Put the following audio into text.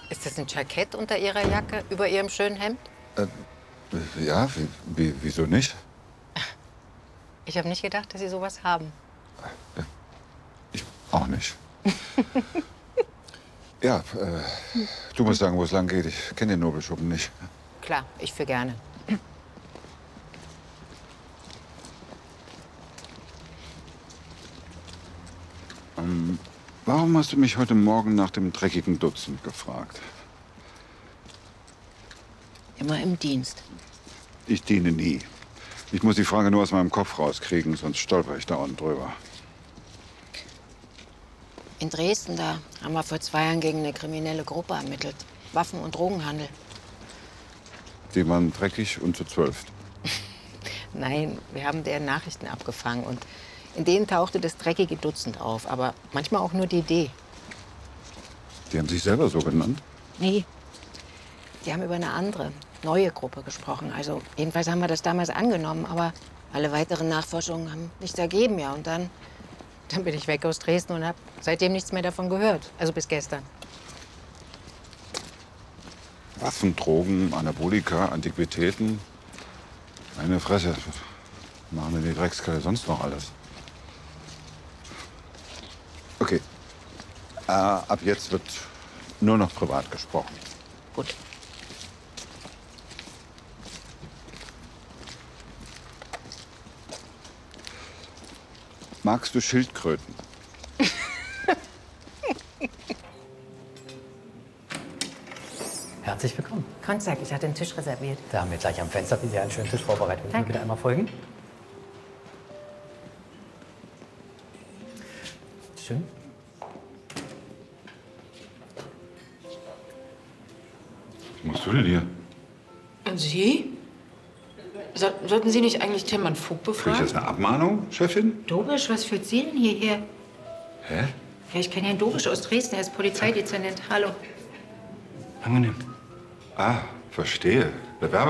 Ist das ein Jackett unter Ihrer Jacke, über Ihrem schönen Hemd? Ja, wieso nicht? Ich habe nicht gedacht, dass Sie sowas haben. Ich auch nicht. Ja, du musst sagen, wo es lang geht. Ich kenne den Nobelschuppen nicht. Klar, ich für gerne. Warum hast du mich heute Morgen nach dem dreckigen Dutzend gefragt? Immer im Dienst. Ich diene nie. Ich muss die Frage nur aus meinem Kopf rauskriegen, sonst stolper ich dauernd drüber. In Dresden, da haben wir vor 2 Jahren gegen eine kriminelle Gruppe ermittelt. Waffen- und Drogenhandel. Die waren dreckig und zu 12. Nein, wir haben deren Nachrichten abgefangen und in denen tauchte das dreckige Dutzend auf, aber manchmal auch nur die Idee. Die haben sich selber so genannt? Nee, die haben über eine andere, neue Gruppe gesprochen. Also jedenfalls haben wir das damals angenommen, aber alle weiteren Nachforschungen haben nichts ergeben, ja. Und dann bin ich weg aus Dresden und habe seitdem nichts mehr davon gehört. Also bis gestern. Waffen, Drogen, Anabolika, Antiquitäten. Meine Fresse. Was machen denn die Dreckskerle sonst noch alles? Okay. Ab jetzt wird nur noch privat gesprochen. Gut. Magst du Schildkröten? Herzlich willkommen. Konzak, ich hatte den Tisch reserviert. Da haben wir gleich am Fenster für Sie einen schönen Tisch vorbereitet. Würden Sie mir Danke. bitte einmal folgen? Schön. Was machst du denn hier? Und Sie? Sollten Sie nicht eigentlich Tim und Fug Krieg ich befragen? jetzt eine Abmahnung, Chefin? Dobisch, was führt Sie denn hierher? Hä? Ja, ich kenne Herrn Dobisch aus Dresden, er ist Polizeidezernent. Hallo. Angenehm. Ah, verstehe. Bewerber